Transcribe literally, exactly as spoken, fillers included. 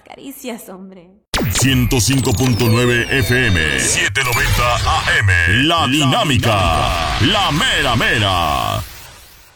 caricias, hombre. ciento cinco punto nueve F M, setecientos noventa A M. La Dinámica, la mera mera.